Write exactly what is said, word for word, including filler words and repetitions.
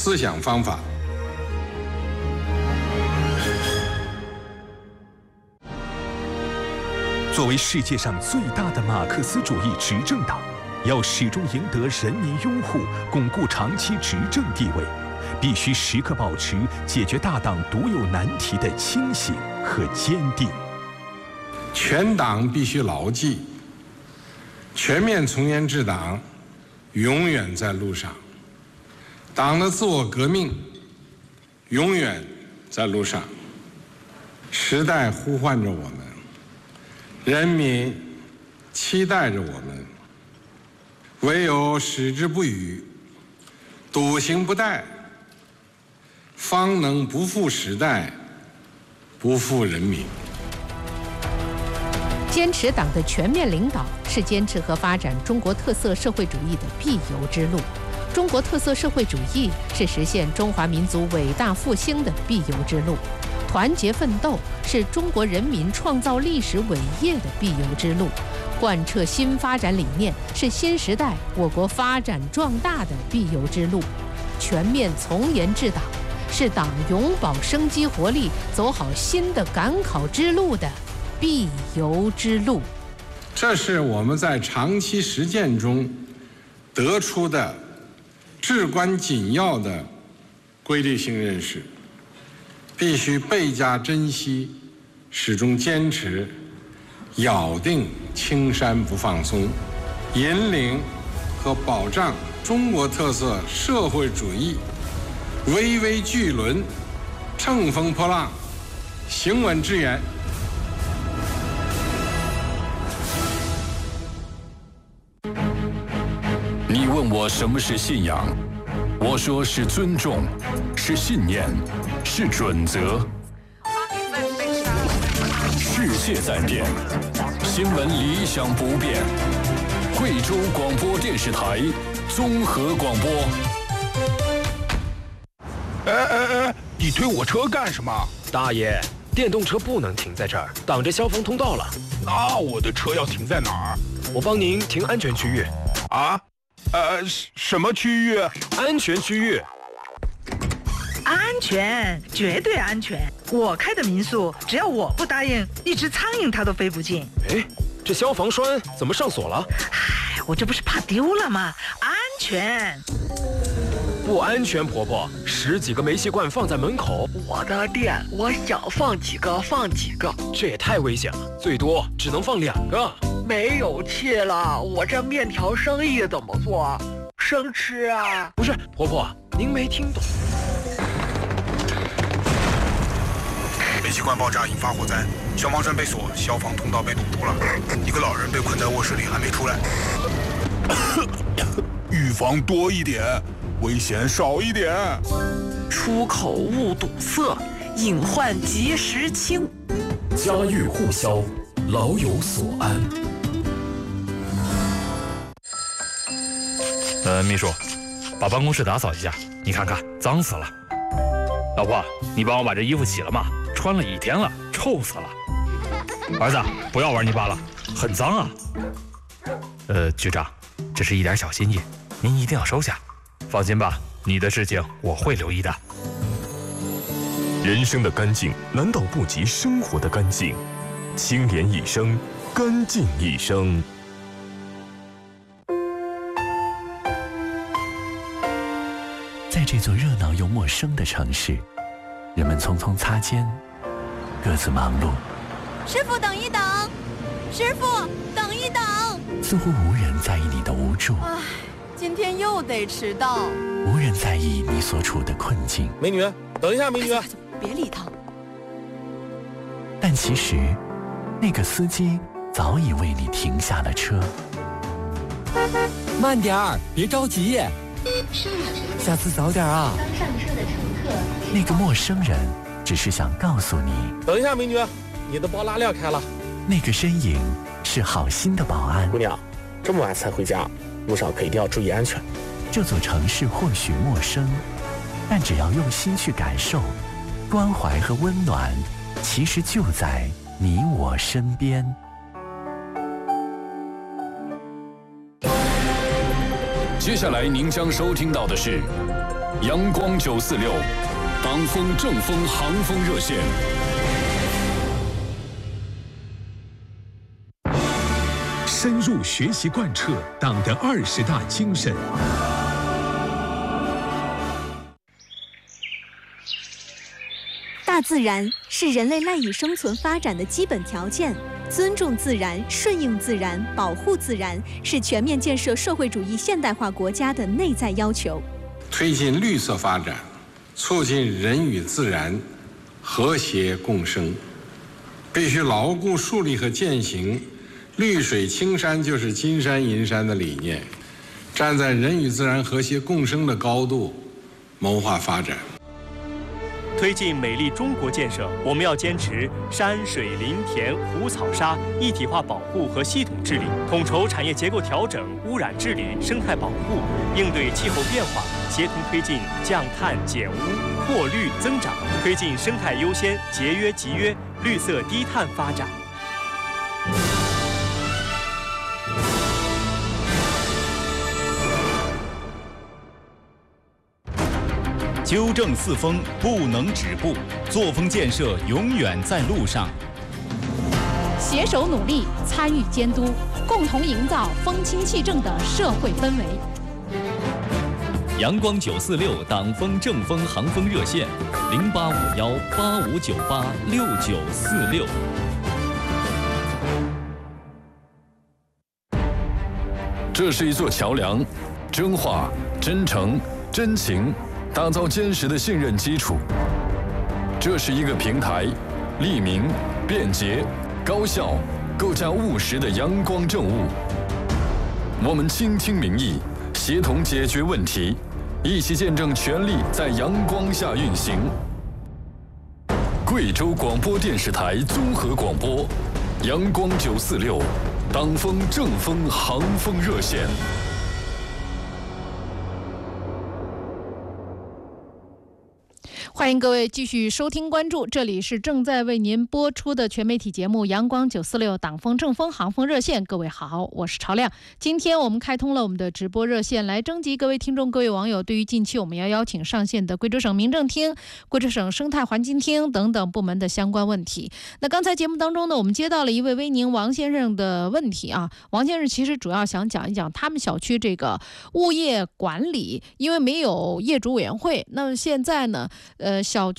思想方法。 作为世界上最大的马克思主义执政党，要始终赢得人民拥护，巩固长期执政地位，必须时刻保持解决大党独有难题的清醒和坚定。 全党必须牢记，全面从严治党永远在路上，党的自我革命永远在路上。时代呼唤着我们，人民期待着我们，唯有矢志不渝，笃行不怠，方能不负时代，不负人民。 坚持党的全面领导，是坚持和发展中国特色社会主义的必由之路。中国特色社会主义是实现中华民族伟大复兴的必由之路。团结奋斗是中国人民创造历史伟业的必由之路。贯彻新发展理念是新时代我国发展壮大的必由之路。全面从严治党是党永葆生机活力、走好新的赶考之路的必由之路。 这是我们在长期实践中得出的至关紧要的规律性认识，必须倍加珍惜，始终坚持，咬定青山不放松，引领和保障中国特色社会主义巍巍巨轮乘风破浪，行稳致远。 你问我什么是信仰，我说是尊重，是信念，是准则。世界在变，新闻理想不变。贵州广播电视台综合广播。 哎哎哎，你推我车干什么？ 大爷，电动车不能停在这儿，挡着消防通道了。 那我的车要停在哪儿？ 我帮您停安全区域。 啊？呃，什么区域？ 安全区域。 安全，绝对安全。我开的民宿，只要我不答应，一只苍蝇它都飞不进。 哎，这消防栓怎么上锁了？ 唉，我这不是怕丢了吗？安全。 不安全，婆婆，十几个煤气罐放在门口。 我的店，我想放几个放几个。 这也太危险了，最多只能放两个。 没有气了，我这面条生意怎么做？生吃啊？ 不是，婆婆，您没听懂。 煤气罐爆炸引发火灾，消防栓被锁，消防通道被堵住了，一个老人被困在卧室里还没出来。预防多一点，危险少一点。 出口勿堵塞，隐患及时清。 家喻户晓，老有所安。 呃，秘书，把办公室打扫一下，你看看脏死了。老婆，你帮我把这衣服洗了吗？穿了一天了，臭死了。儿子，不要玩泥巴了，很脏啊。呃，局长，这是一点小心意，您一定要收下。放心吧，你的事情我会留意的。 人生的干净难道不及生活的干净？清廉一生，干净一生。 在这座热闹又陌生的城市，人们匆匆擦肩，各自忙碌。 师傅，等一等！师傅，等一等！ 似乎无人在意你的无助。 唉，今天又得迟到。 无人在意你所处的困境。 美女，等一下，美女， 别理他。 但其实，那个司机早已为你停下了车。 慢点儿，别着急。下次早点啊！ 刚上车的乘客， 那个陌生人只是想告诉你， 等一下，美女，你的包拉链开了。 那个身影是好心的保安。 姑娘，这么晚才回家，路上可一定要注意安全。 这座城市或许陌生，但只要用心去感受，关怀和温暖，其实就在你我身边。 接下来您将收听到的是阳光九四六，党风正风航风热线。 深入学习贯彻党的二十大精神。 大自然是人类赖以生存发展的基本条件，尊重自然、顺应自然、保护自然，是全面建设社会主义现代化国家的内在要求。 推进绿色发展，促进人与自然和谐共生，必须牢固树立和践行绿水青山就是金山银山的理念，站在人与自然和谐共生的高度谋划发展。 推进美丽中国建设，我们要坚持山水林田湖草沙一体化保护和系统治理，统筹产业结构调整、污染治理、生态保护，应对气候变化，协同推进降碳减污、扩绿增长，推进生态优先、节约集约、绿色低碳发展。 纠正四风不能止步，作风建设永远在路上。 携手努力，参与监督，共同营造风清气正的社会氛围。 阳光九四六党风正风航风热线：零八五幺八五九八六九四六。 这是一座桥梁，真话、真诚、真情。打造坚实的信任基础。这是一个平台，利民、便捷、高效，构架务实的阳光政务。我们倾听民意，协同解决问题，一起见证权力在阳光下运行。贵州广播电视台综合广播，阳光九四六，党风正风航风热线。 欢迎各位继续收听关注，这里是正在为您播出的全媒体节目阳光九四六党风正风航风热线。各位好，我是朝亮。今天我们开通了我们的直播热线，来征集各位听众各位网友对于近期我们要邀请上线的贵州省民政厅、贵州省生态环境厅等等部门的相关问题。那刚才节目当中呢，我们接到了一位威宁王先生的问题啊。王先生其实主要想讲一讲他们小区这个物业管理，因为没有业主委员会，那么现在呢呃，小